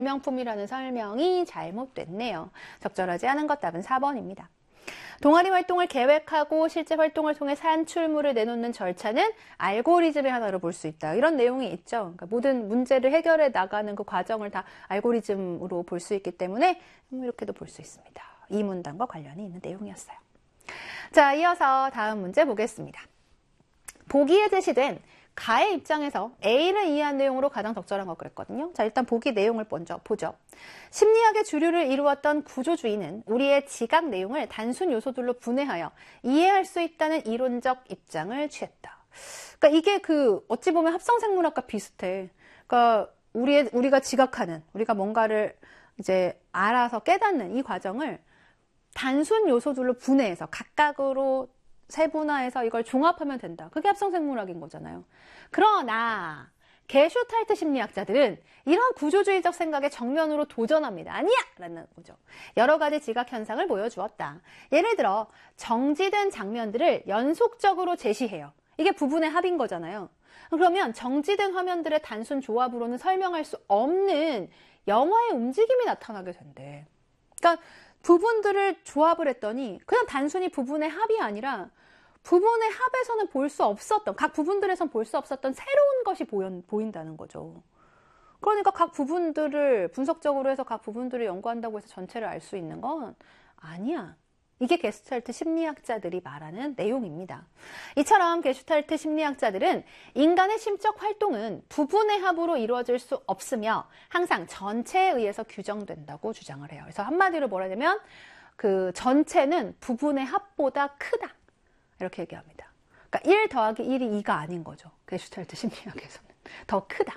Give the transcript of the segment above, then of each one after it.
명품이라는 설명이 잘못됐네요. 적절하지 않은 것 답은 4번입니다. 동아리 활동을 계획하고 실제 활동을 통해 산출물을 내놓는 절차는 알고리즘의 하나로 볼 수 있다. 이런 내용이 있죠. 그러니까 모든 문제를 해결해 나가는 그 과정을 다 알고리즘으로 볼 수 있기 때문에 이렇게도 볼 수 있습니다. 이 문단과 관련이 있는 내용이었어요. 자, 이어서 다음 문제 보겠습니다. 보기에 제시된 가의 입장에서 A를 이해한 내용으로 가장 적절한 것 그랬거든요. 자, 일단 보기 내용을 먼저 보죠. 심리학의 주류를 이루었던 구조주의는 우리의 지각 내용을 단순 요소들로 분해하여 이해할 수 있다는 이론적 입장을 취했다. 그러니까 이게 어찌 보면 합성생물학과 비슷해. 그러니까 우리가 지각하는, 우리가 뭔가를 이제 알아서 깨닫는 이 과정을 단순 요소들로 분해해서 각각으로 세분화해서 이걸 종합하면 된다. 그게 합성생물학인 거잖아요. 그러나 게슈탈트 심리학자들은 이런 구조주의적 생각에 정면으로 도전합니다. 아니야! 라는 거죠. 여러 가지 지각 현상을 보여주었다. 예를 들어 정지된 장면들을 연속적으로 제시해요. 이게 부분의 합인 거잖아요. 그러면 정지된 화면들의 단순 조합으로는 설명할 수 없는 영화의 움직임이 나타나게 된대. 그러니까 부분들을 조합을 했더니 그냥 단순히 부분의 합이 아니라 부분의 합에서는 볼 수 없었던, 각 부분들에선 볼 수 없었던 새로운 것이 보인다는 거죠. 그러니까 각 부분들을 분석적으로 해서 각 부분들을 연구한다고 해서 전체를 알 수 있는 건 아니야. 이게 게슈탈트 심리학자들이 말하는 내용입니다. 이처럼 게슈탈트 심리학자들은 인간의 심적 활동은 부분의 합으로 이루어질 수 없으며 항상 전체에 의해서 규정된다고 주장을 해요. 그래서 한마디로 뭐라냐면 그 전체는 부분의 합보다 크다. 이렇게 얘기합니다. 그러니까 1 더하기 1이 2가 아닌 거죠. 게슈탈트 심리학에서는. 더 크다.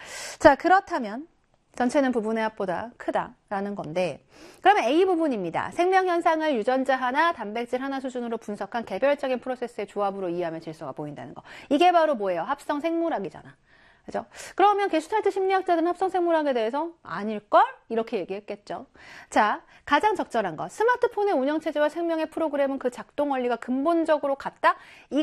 자, 그렇다면 전체는 부분의 합보다 크다라는 건데, 그러면 A 부분입니다. 생명 현상을 유전자 하나, 단백질 하나 수준으로 분석한 개별적인 프로세스의 조합으로 이해하면 질서가 보인다는 거. 이게 바로 뭐예요? 합성 생물학이잖아. 그죠? 그러면 게슈탈트 심리학자들은 합성 생물학에 대해서 아닐걸? 이렇게 얘기했겠죠. 자, 가장 적절한 거. 스마트폰의 운영체제와 생명의 프로그램은 그 작동 원리가 근본적으로 같다?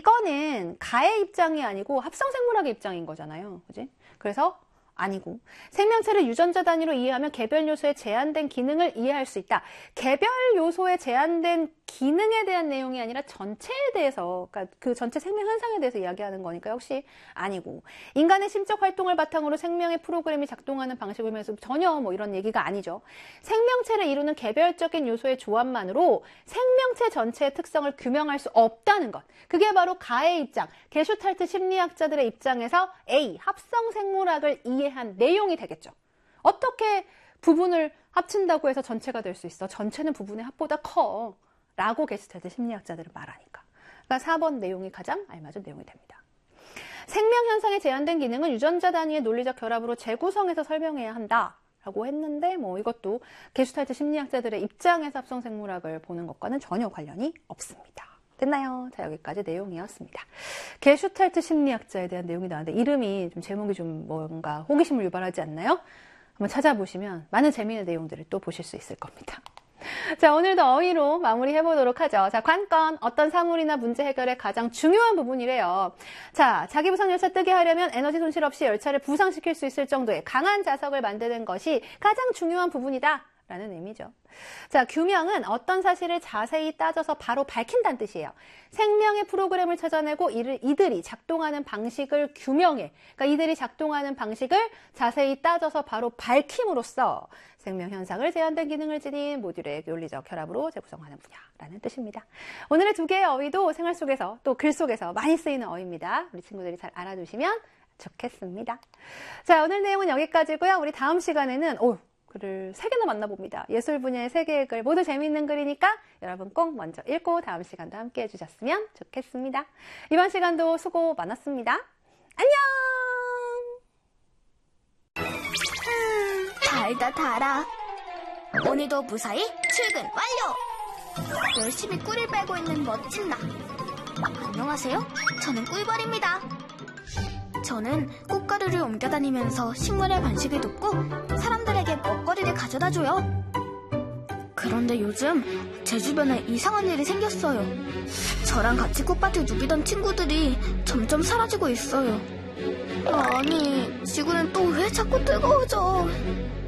이거는 가의 입장이 아니고 합성 생물학의 입장인 거잖아요. 그지? 그래서 아니고, 생명체를 유전자 단위로 이해하면 개별 요소의 제한된 기능을 이해할 수 있다. 개별 요소의 제한된 기능에 대한 내용이 아니라 전체에 대해서, 그러니까 그 전체 생명 현상에 대해서 이야기하는 거니까 역시 아니고, 인간의 심적 활동을 바탕으로 생명의 프로그램이 작동하는 방식을 보면서 전혀 뭐 이런 얘기가 아니죠. 생명체를 이루는 개별적인 요소의 조합만으로 생명체 전체의 특성을 규명할 수 없다는 것. 그게 바로 가의 입장, 게슈탈트 심리학자들의 입장에서 A, 합성 생물학을 이해한 내용이 되겠죠. 어떻게 부분을 합친다고 해서 전체가 될 수 있어? 전체는 부분의 합보다 커. 라고 게슈탈트 심리학자들은 말하니까. 그러니까 4번 내용이 가장 알맞은 내용이 됩니다. 생명 현상의 제한된 기능은 유전자 단위의 논리적 결합으로 재구성해서 설명해야 한다. 라고 했는데 뭐 이것도 게슈탈트 심리학자들의 입장에서 합성 생물학을 보는 것과는 전혀 관련이 없습니다. 됐나요? 자, 여기까지 내용이었습니다. 게슈탈트 심리학자에 대한 내용이 나왔는데 이름이 좀 제목이 좀 뭔가 호기심을 유발하지 않나요? 한번 찾아보시면 많은 재미있는 내용들을 또 보실 수 있을 겁니다. 자, 오늘도 어휘로 마무리해보도록 하죠. 자, 관건, 어떤 사물이나 문제 해결의 가장 중요한 부분이래요. 자, 자기부상 열차 뜨게 하려면 에너지 손실 없이 열차를 부상시킬 수 있을 정도의 강한 자석을 만드는 것이 가장 중요한 부분이다. 라는 의미죠. 자, 규명은 어떤 사실을 자세히 따져서 바로 밝힌다는 뜻이에요. 생명의 프로그램을 찾아내고 이들이 작동하는 방식을 규명해. 그러니까 이들이 작동하는 방식을 자세히 따져서 바로 밝힘으로써 생명 현상을 제한된 기능을 지닌 모듈의 논리적 결합으로 재구성하는 분야라는 뜻입니다. 오늘의 두 개의 어휘도 생활 속에서 또 글 속에서 많이 쓰이는 어휘입니다. 우리 친구들이 잘 알아두시면 좋겠습니다. 자, 오늘 내용은 여기까지고요. 우리 다음 시간에는 글을 3개나 만나봅니다. 예술 분야의 3개의 글 모두 재미있는 글이니까 여러분 꼭 먼저 읽고 다음 시간도 함께 해주셨으면 좋겠습니다. 이번 시간도 수고 많았습니다. 안녕! 달다 달아. 오늘도 무사히 출근 완료! 열심히 꿀을 빨고 있는 멋진 나. 안녕하세요. 저는 꿀벌입니다. 저는 꽃가루를 옮겨다니면서 식물의 번식을 돕고 사람들에게 먹거리를 가져다줘요. 그런데 요즘 제 주변에 이상한 일이 생겼어요. 저랑 같이 꽃밭을 누비던 친구들이 점점 사라지고 있어요. 아니, 지구는 또 왜 자꾸 뜨거워져?